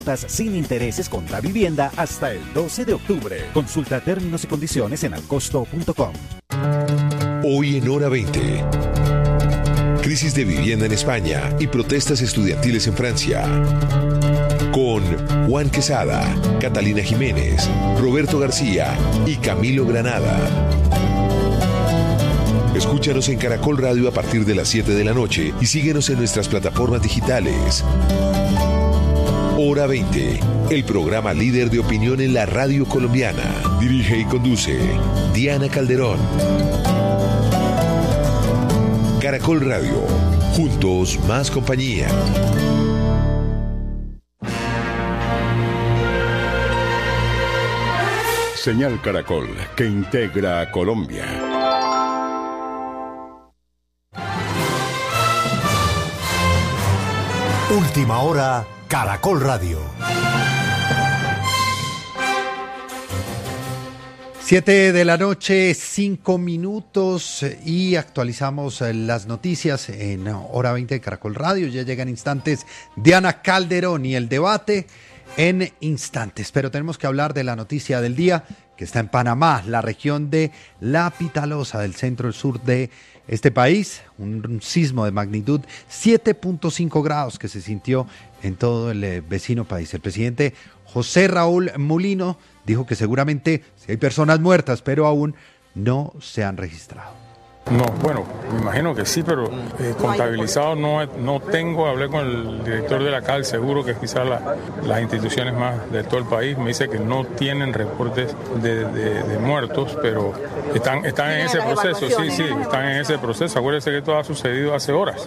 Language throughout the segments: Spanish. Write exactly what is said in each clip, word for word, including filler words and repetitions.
sin intereses con la vivienda hasta el doce de octubre. Consulta términos y condiciones en alcosto punto com. Hoy en Hora veinte. Crisis de vivienda en España y protestas estudiantiles en Francia. Con Juan Quesada, Catalina Jiménez, Roberto García y Camilo Granada. Escúchanos en Caracol Radio a partir de las siete de la noche y síguenos en nuestras plataformas digitales. Hora veinte, el programa líder de opinión en la radio colombiana. Dirige y conduce Diana Calderón. Caracol Radio, juntos más compañía. Señal Caracol, que integra a Colombia. Última hora, Caracol Radio. Siete de la noche, cinco minutos, y actualizamos las noticias en Hora veinte de Caracol Radio. Ya llegan instantes Diana Calderón y el debate en instantes. Pero tenemos que hablar de la noticia del día, que está en Panamá, la región de La Pitalosa, del centro del sur de este país. Un sismo de magnitud siete punto cinco grados que se sintió en todo el vecino país. El presidente José Raúl Mulino dijo que seguramente sí hay personas muertas, pero aún no se han registrado. No, bueno, me imagino que sí, pero eh, contabilizado no, no tengo. Hablé con el director de la C A L, seguro que quizás la, las instituciones más de todo el país me dice que no tienen reportes de, de, de muertos, pero están, están en ese proceso, sí, sí, están en ese proceso. Acuérdense que todo ha sucedido hace horas.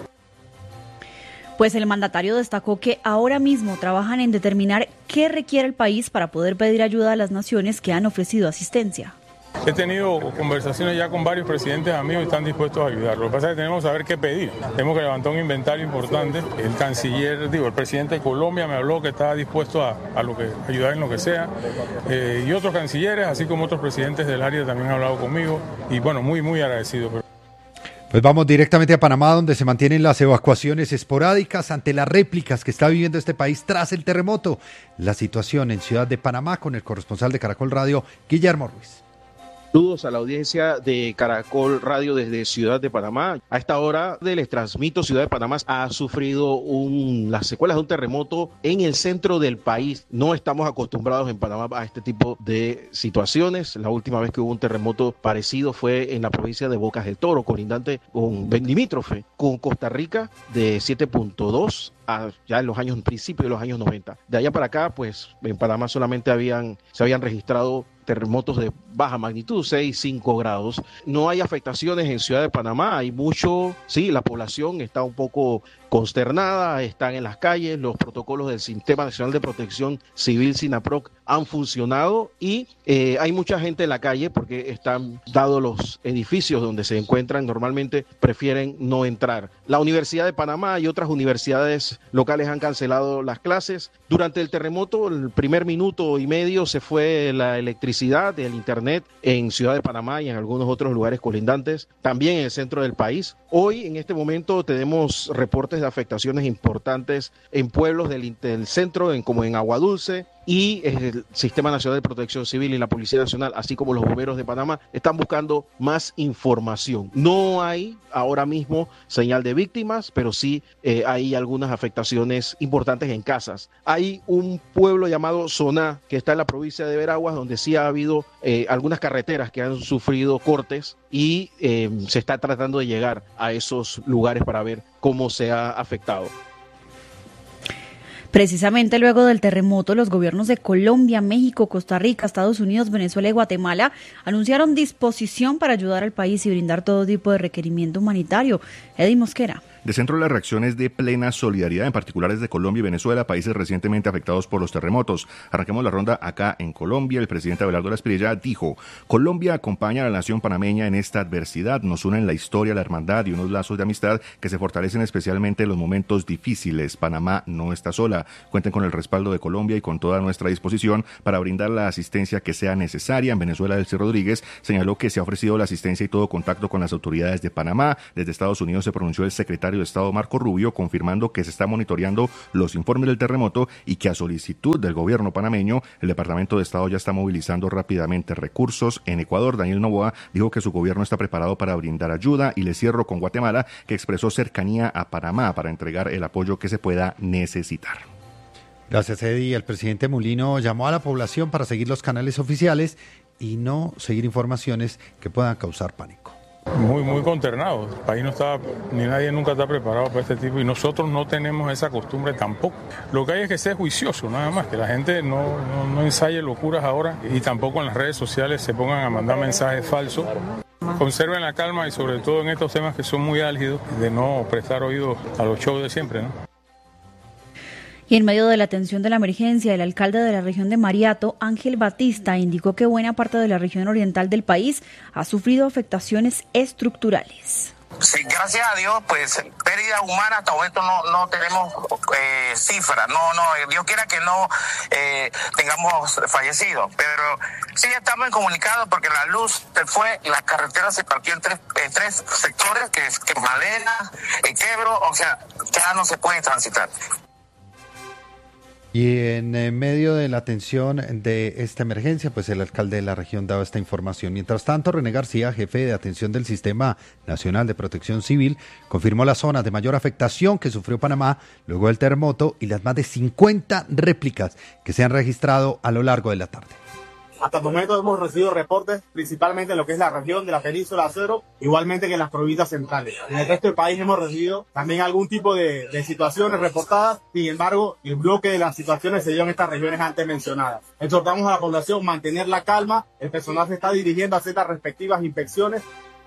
Pues el mandatario destacó que ahora mismo trabajan en determinar qué requiere el país para poder pedir ayuda a las naciones que han ofrecido asistencia. He tenido conversaciones ya con varios presidentes amigos y están dispuestos a ayudar. Lo que pasa es que tenemos que saber qué pedir. Tenemos que levantar un inventario importante. El canciller, digo, el presidente de Colombia me habló que estaba dispuesto a, a lo que, ayudar en lo que sea. Eh, y otros cancilleres, así como otros presidentes del área también han hablado conmigo. Y bueno, muy, muy agradecido. Pues vamos directamente a Panamá, donde se mantienen las evacuaciones esporádicas ante las réplicas que está viviendo este país tras el terremoto. La situación en Ciudad de Panamá con el corresponsal de Caracol Radio, Guillermo Ruiz. Saludos a la audiencia de Caracol Radio desde Ciudad de Panamá. A esta hora les transmito, Ciudad de Panamá ha sufrido un, las secuelas de un terremoto en el centro del país. No estamos acostumbrados en Panamá a este tipo de situaciones. La última vez que hubo un terremoto parecido fue en la provincia de Bocas del Toro, colindante con limítrofe con Costa Rica, de siete punto dos. A, ya en los años, en principio de los años noventa. De allá para acá, pues en Panamá solamente habían, se habían registrado terremotos de baja magnitud, seis, cinco grados. No hay afectaciones en Ciudad de Panamá, hay mucho, sí, la población está un poco consternada, están en las calles, los protocolos del Sistema Nacional de Protección Civil, SINAPROC, han funcionado y eh, hay mucha gente en la calle porque están, dados los edificios donde se encuentran, normalmente prefieren no entrar. La Universidad de Panamá y otras universidades locales han cancelado las clases. Durante el terremoto, el primer minuto y medio se fue la electricidad, el internet en Ciudad de Panamá y en algunos otros lugares colindantes, también en el centro del país. Hoy, en este momento, tenemos reportes de afectaciones importantes en pueblos del, del centro, en, como en Aguadulce, y el Sistema Nacional de Protección Civil y la Policía Nacional, así como los bomberos de Panamá, están buscando más información. No hay ahora mismo señal de víctimas, pero sí eh, hay algunas afectaciones importantes en casas. Hay un pueblo llamado Soná, que está en la provincia de Veraguas, donde sí ha habido eh, algunas carreteras que han sufrido cortes y eh, se está tratando de llegar a esos lugares para ver cómo se ha afectado. Precisamente luego del terremoto, los gobiernos de Colombia, México, Costa Rica, Estados Unidos, Venezuela y Guatemala anunciaron disposición para ayudar al país y brindar todo tipo de requerimiento humanitario. Eddie Mosquera. De centro de las reacciones de plena solidaridad, en particular desde Colombia y Venezuela, países recientemente afectados por los terremotos. Arranquemos la ronda acá en Colombia. El presidente Abelardo Lasprilla dijo: Colombia acompaña a la nación panameña en esta adversidad. Nos unen la historia, la hermandad y unos lazos de amistad que se fortalecen especialmente en los momentos difíciles. Panamá no está sola. Cuenten con el respaldo de Colombia y con toda nuestra disposición para brindar la asistencia que sea necesaria. En Venezuela, Delcy Rodríguez señaló que se ha ofrecido la asistencia y todo contacto con las autoridades de Panamá. Desde Estados Unidos se pronunció el secretario secretario de Estado Marco Rubio, confirmando que se está monitoreando los informes del terremoto y que a solicitud del gobierno panameño, el Departamento de Estado ya está movilizando rápidamente recursos en Ecuador. Daniel Noboa dijo que su gobierno está preparado para brindar ayuda, y le cierro con Guatemala, que expresó cercanía a Panamá para entregar el apoyo que se pueda necesitar. Gracias, Eddie. El presidente Mulino llamó a la población para seguir los canales oficiales y no seguir informaciones que puedan causar pánico. Muy, muy consternado. El país no está, ni nadie nunca está preparado para este tipo, y nosotros no tenemos esa costumbre tampoco. Lo que hay es que ser juicioso, nada más, que la gente no, no, no ensaye locuras ahora, y tampoco en las redes sociales se pongan a mandar mensajes falsos. Conserven la calma, y sobre todo en estos temas que son muy álgidos, de no prestar oído a los shows de siempre, ¿no? Y en medio de la atención de la emergencia, el alcalde de la región de Mariato, Ángel Batista, indicó que buena parte de la región oriental del país ha sufrido afectaciones estructurales. Sí, gracias a Dios, pues pérdida humana hasta el momento no, no tenemos eh, cifras, no, no, Dios quiera que no eh, tengamos fallecidos, pero sí estamos incomunicados porque la luz se fue, la carretera se partió en tres, en tres sectores, que es que Malena, el Quebro, o sea, ya no se puede transitar. Y en medio de la atención de esta emergencia, pues el alcalde de la región daba esta información. Mientras tanto, René García, jefe de atención del Sistema Nacional de Protección Civil, confirmó las zonas de mayor afectación que sufrió Panamá luego del terremoto y las más de cincuenta réplicas que se han registrado a lo largo de la tarde. Hasta el momento hemos recibido reportes principalmente en lo que es la región de la península de Acero, igualmente que en las provincias centrales. En el resto del país hemos recibido también algún tipo de, de situaciones reportadas, sin embargo, el bloque de las situaciones se dio en estas regiones antes mencionadas. Exhortamos a la población a mantener la calma, el personal se está dirigiendo a hacer las respectivas inspecciones.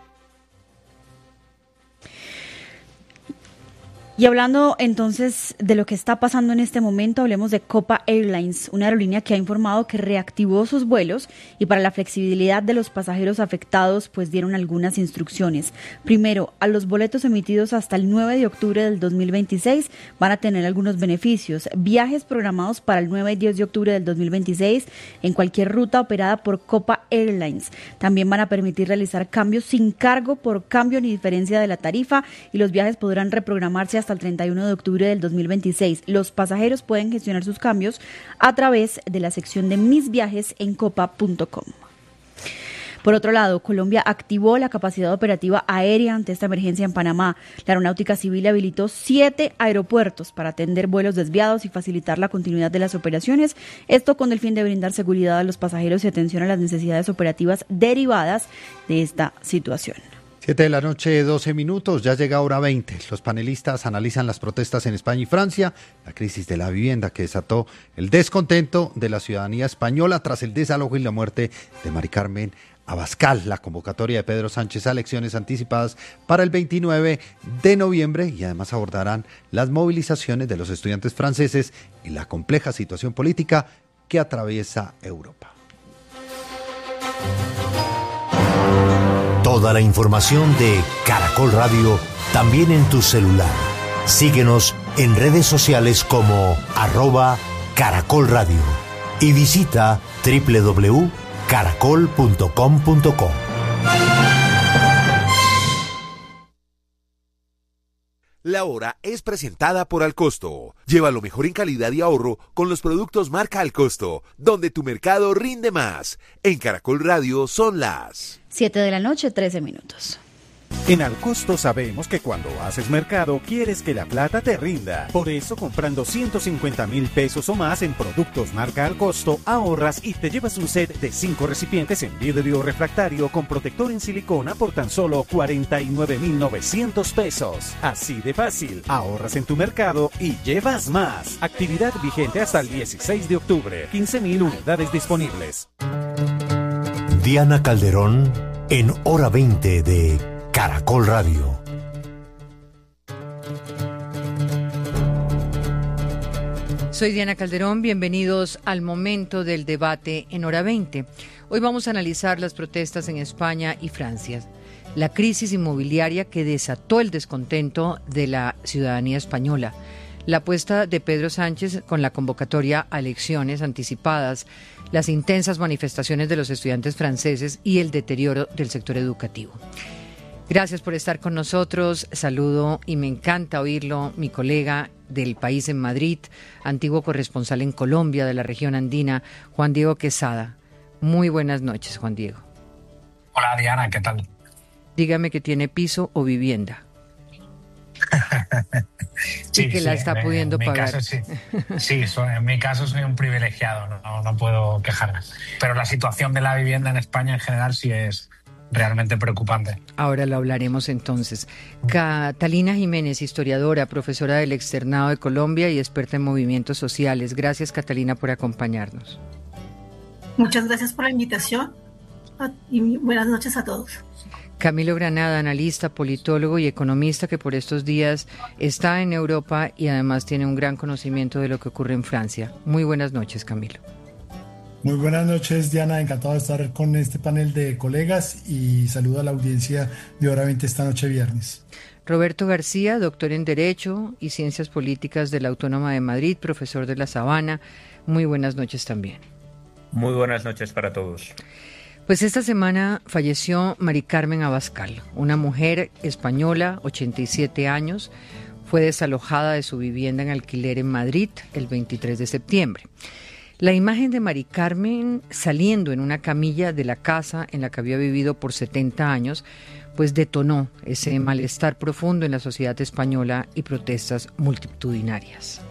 Y hablando entonces de lo que está pasando en este momento, hablemos de Copa Airlines, una aerolínea que ha informado que reactivó sus vuelos, y para la flexibilidad de los pasajeros afectados, pues dieron algunas instrucciones. Primero, a los boletos emitidos hasta el nueve de octubre del dos mil veintiséis van a tener algunos beneficios. Viajes programados para el nueve y diez de octubre del dos mil veintiséis en cualquier ruta operada por Copa Airlines. También van a permitir realizar cambios sin cargo por cambio ni diferencia de la tarifa, y los viajes podrán reprogramarse hasta hasta el treinta y uno de octubre del dos mil veintiséis. Los pasajeros pueden gestionar sus cambios a través de la sección de Mis Viajes en copa punto com. Por otro lado, Colombia activó la capacidad operativa aérea ante esta emergencia en Panamá. La Aeronáutica Civil habilitó siete aeropuertos para atender vuelos desviados y facilitar la continuidad de las operaciones. Esto con el fin de brindar seguridad a los pasajeros y atención a las necesidades operativas derivadas de esta situación. siete de la noche, doce minutos, ya llega hora veinte. Los panelistas analizan las protestas en España y Francia, la crisis de la vivienda que desató el descontento de la ciudadanía española tras el desalojo y la muerte de Mari Carmen Abascal, la convocatoria de Pedro Sánchez a elecciones anticipadas para el veintinueve de noviembre, y además abordarán las movilizaciones de los estudiantes franceses y la compleja situación política que atraviesa Europa. Toda la información de Caracol Radio también en tu celular. Síguenos en redes sociales como arroba Caracol Radio y visita doble u doble u doble u punto caracol punto com punto co. La hora es presentada por Alcosto. Lleva lo mejor en calidad y ahorro con los productos marca Alcosto, donde tu mercado rinde más. En Caracol Radio son las siete de la noche, trece minutos. En Alcosto sabemos que cuando haces mercado quieres que la plata te rinda. Por eso, comprando ciento cincuenta mil pesos o más en productos marca Alcosto, ahorras y te llevas un set de cinco recipientes en vidrio refractario con protector en silicona por tan solo cuarenta y nueve mil novecientos pesos. Así de fácil, ahorras en tu mercado y llevas más. Actividad vigente hasta el dieciséis de octubre. quince mil unidades disponibles. Diana Calderón en Hora veinte de Caracol Radio. Soy Diana Calderón, bienvenidos al momento del debate en Hora veinte. Hoy vamos a analizar las protestas en España y Francia, la crisis inmobiliaria que desató el descontento de la ciudadanía española, la apuesta de Pedro Sánchez con la convocatoria a elecciones anticipadas, las intensas manifestaciones de los estudiantes franceses y el deterioro del sector educativo. Gracias por estar con nosotros. Saludo y me encanta oírlo, mi colega del país en Madrid, antiguo corresponsal en Colombia de la región andina, Juan Diego Quesada. Muy buenas noches, Juan Diego. Hola, Diana, ¿qué tal? Dígame que tiene piso o vivienda. Sí, y que sí, la está en, pudiendo en mi pagar. Caso, sí, sí soy, en mi caso soy un privilegiado, no, no puedo quejarme. Pero la situación de la vivienda en España en general sí es realmente preocupante. Ahora lo hablaremos entonces. Catalina Jiménez, historiadora, profesora del Externado de Colombia y experta en movimientos sociales. Gracias, Catalina, por acompañarnos. Muchas gracias por la invitación y buenas noches a todos. Camilo Granada, analista, politólogo y economista que por estos días está en Europa y además tiene un gran conocimiento de lo que ocurre en Francia. Muy buenas noches, Camilo. Muy buenas noches, Diana. Encantado de estar con este panel de colegas y saludo a la audiencia de Hora veinte esta noche viernes. Roberto García, doctor en Derecho y Ciencias Políticas de la Autónoma de Madrid, profesor de La Sabana. Muy buenas noches también. Muy buenas noches para todos. Pues esta semana falleció Mari Carmen Abascal, una mujer española, ochenta y siete años. Fue desalojada de su vivienda en alquiler en Madrid el veintitrés de septiembre. La imagen de Mari Carmen saliendo en una camilla de la casa en la que había vivido por setenta años, pues detonó ese malestar profundo en la sociedad española y protestas multitudinarias.